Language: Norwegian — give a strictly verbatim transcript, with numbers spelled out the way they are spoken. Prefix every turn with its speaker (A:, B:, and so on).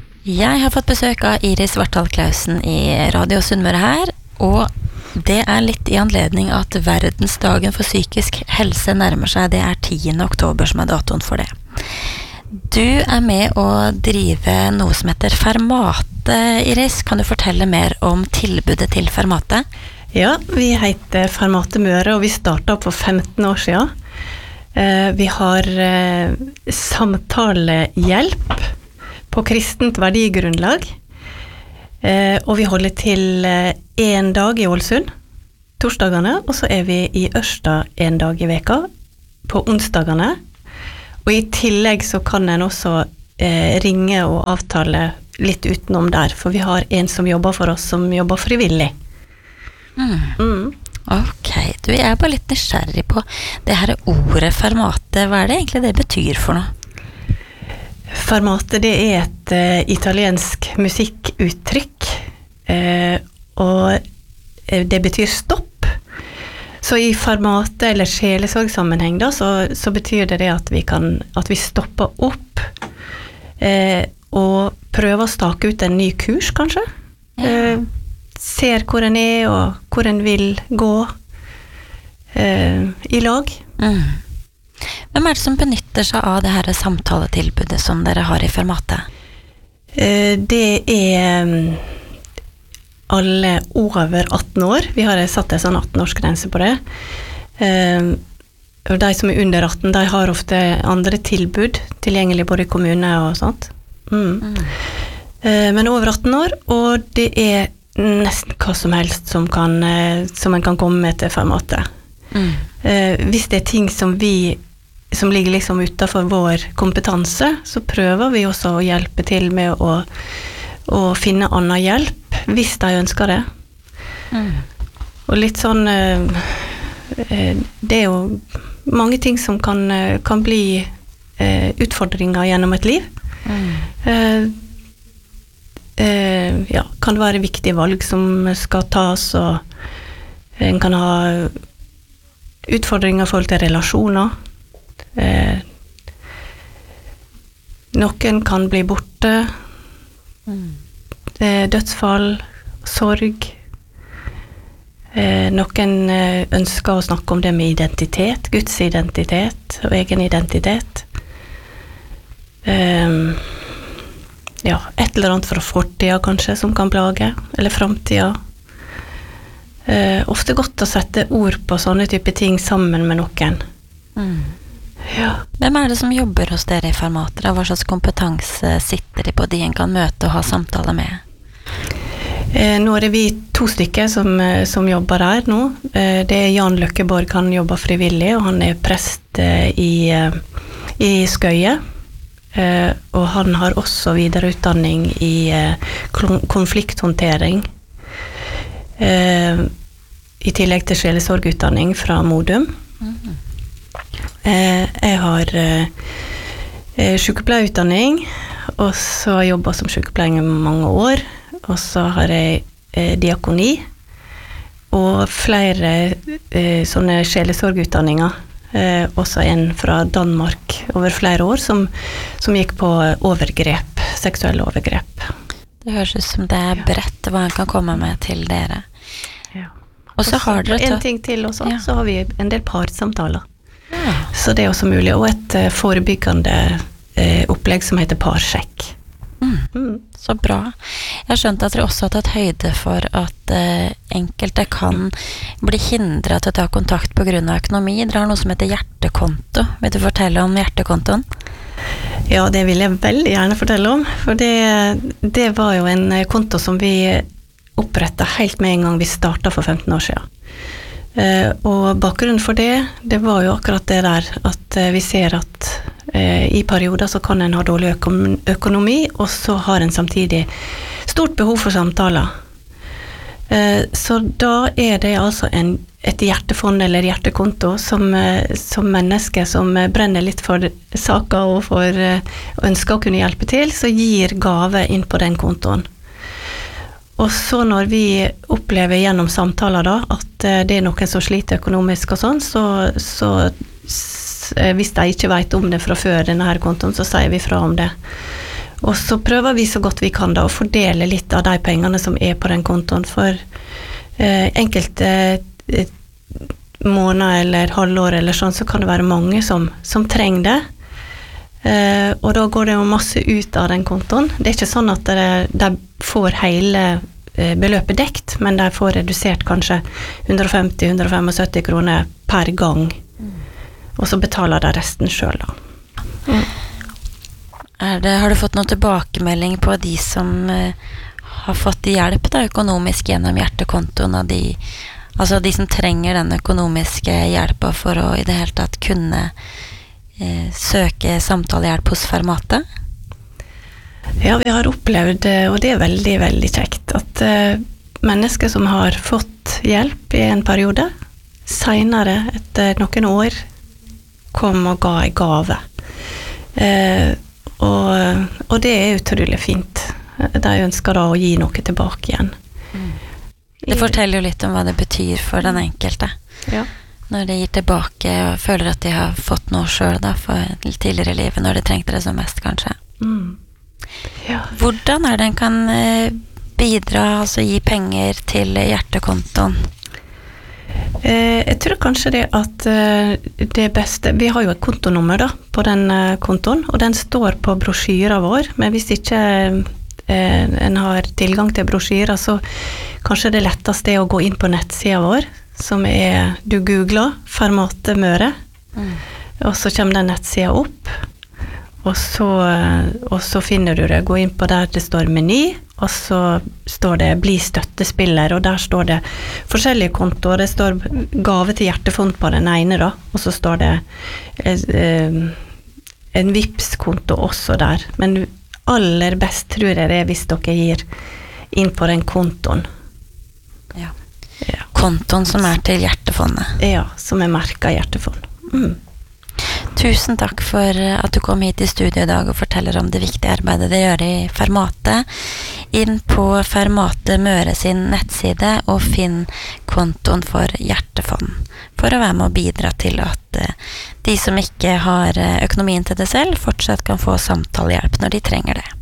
A: Jeg har fått besøk av Iris Vartdal Clausen i Radio Sunnmøre her, og det er litt i anledning at verdensdagen for psykisk helse nærmer seg. Det er tiende oktober som er datoen for det. Du er med å drive noe som heter Fermate, Iris. Kan du fortelle mer om tilbudet til Fermate?
B: Ja, vi heter Fermate Møre, og vi startet for femten år siden. Vi har samtalehjelp på kristent verdigrunnlag, og vi holder til en dag i Ålesund, torsdagene, og så er vi i Ørsta en dag i veka, på onsdagene, og i tillegg så kan en også eh, ringe og avtale litt utenom der, for vi har en som jobber for oss, som jobber frivillig.
A: Mm.
B: Mm.
A: Ok, du, jeg er bare litt nysgjerrig på det her ordet Fermate. Hva er det egentlig det betyr for noe?
B: Fermate, det er et uh, italiensk musikkuttrykk, uh, og det betyr stopp. Så i fermate eller sjelesorgsammenheng da, så, så betyr det det at vi, kan, at vi stopper opp uh, og prøver å stake ut en ny kurs, kanskje. Ja. Uh, ser hvor en er, og hvor en vil gå uh, i lag.
A: Mm. Hvem er det som benytter seg av det her samtaletilbudet som dere har i Fermate?
B: Det er alle over atten år. Vi har satt en sånn atten-årsgrense på det. Og de som er under atten, de har ofte andre tilbud tilgjengelig både i kommune og sånt. Mm. Mm. Men over atten år, og det er nesten hva som helst som, kan, som en kan komme med til Fermate. Mm. Hvis det er ting som vi som ligger liksom utenfor vår kompetanse, så prøver vi også å hjelpe til med å, å finne annen hjelp, hvis de ønsker det. Mm. Og litt sånn, det er jo mange ting som kan, kan bli utfordringer gjennom et liv. Mm. Ja, kan det være viktige valg som skal tas, og en kan ha utfordringer i forhold til relasjoner. Eh, noen kan bli borte, mm. eh, dødsfall, sorg. Eh, noen eh, ønsker å snakke om det med identitet, Guds identitet og egen identitet. Eh, ja, et eller annet fra fortida kanskje som kan plage, eller framtida. Eh, ofte godt å sette ord på sånne type ting sammen med noen. Mm. Ja.
A: Hvem er det som jobber hos dere i Fermate? Hva slags kompetanse sitter de på de en kan møte og ha samtale med?
B: Eh, nå er det vi to stykker som, som jobber der nå. Eh, det er Jan Løkkeborg, han jobber frivillig, og han er prest eh, i, i Skøye. Eh, og han har også videreutdanning i eh, konflikthåndtering. Eh, I tillegg til sjelesorgutdanning fra Modum. Mm. Eh, jeg har eh, sykepleierutdanning, og så har jeg jobbet som sykepleier i mange år, og så har jeg eh, diakoni, og flere eh, sånne sjelesorgutdanninger, eh, også en fra Danmark over flere år, som, som gikk på overgrep, seksuelle overgrep.
A: Det høres ut som det er bredt hva en kan komme med til dere.
B: Ja.
A: Og så har dere
B: en ting til også, ja. Så har vi en del parsamtaler.
A: Ja.
B: Så det er også mulig, og et uh, forebyggende uh, opplegg som heter Parsjekk.
A: Mm. Mm. Så bra. Jeg har skjønt at dere også har tatt høyde for at uh, enkelte kan bli hindret til å ta kontakt på grunn av økonomi. Dere har noe som heter hjertekonto. Vil du fortelle om hjertekontoen?
B: Ja, det vil jeg veldig gjerne fortelle om, for det, det var jo en konto som vi opprettet helt med en gang vi startet for femten år siden. Uh, og bakgrunnen for det, det var jo akkurat det der at uh, vi ser at uh, i perioder så kan en ha dårlig økom- økonomi, og så har en samtidig stort behov for samtaler. Uh, så da er det altså en, et hjertefond eller hjertekonto som, uh, som mennesker som uh, brenner litt for saker og for uh, ønsker å kunne hjelpe til, så gir gave inn på den kontoen. Og så når vi opplever gjennom samtaler da, at det er noen som sliter økonomisk og sånn, så, så hvis de ikke vet om det fra før denne her kontoen, så sier vi fra om det. Og så prøver vi så godt vi kan da å fordele litt av de pengene som er på den kontoen, for eh, enkelte eh, måneder eller halvår eller sånn, så kan det være mange som, som trenger det. Eh, og da går det jo masse ut av den kontoen. Det er ikke sånn at de, de får hele eh, beløpet dekt, men de får redusert kanskje hundre femti til hundre syttifem kroner per gang. Mm. Og så betaler de resten selv da. Mm.
A: Er det, har du fått noen tilbakemelding på de som eh, har fått hjelp da, økonomisk gjennom hjertekontoen, av de, altså de som trenger den økonomiske hjelpa for å i det hele tatt kunne eh, søke samtalehjelp hos Fermate?
B: Ja, vi har opplevd, og det er veldig, veldig kjekt, at eh, mennesker som har fått hjelp i en periode, senere, etter noen år, kom og ga en gave. Eh, Og, og det er utrolig fint. De ønsker da å gi noe tilbake igjen. Mm.
A: Det forteller jo litt om hva det betyr for den enkelte.
B: Ja.
A: Når de gir tilbake og føler at de har fått noe selv da, for tidligere i livet, når de trengte det som mest, kanskje.
B: Mm. Ja.
A: Hvordan er det en kan bidra, altså gi penger til hjertekontoen?
B: Eh, jeg tror kanskje det at eh, det beste, vi har jo et kontonummer da, på den eh, kontoen, og den står på brosjyra vår, men hvis ikke eh, en har tilgang til brosjyra, så kanskje det letteste er å gå inn på nettsida vår, som er, du googler Fermate Møre, mm. og så kommer den nettsida opp, og så, og så finner du det, gå inn på der det står meny, og så står det bli støttespiller, og der står det forskjellige kontoer, det står gave til hjertefond på den ene da, og så står det eh, en Vipps-konto også der, men aller best tror jeg det er hvis dere gir inn på den kontoen.
A: Ja. Ja. Kontoen som er til hjertefondet.
B: Ja, som er merket hjertefond. Mm.
A: Tusen takk for at du kom hit i studio i dag og forteller om det viktige arbeidet de gjør i Fermate. Inn på Fermate Møre sin nettside og finn kontoen for hjertefond, for å være med å bidra til at de som ikke har økonomien til det selv, fortsatt kan få samtalehjelp når de trenger det.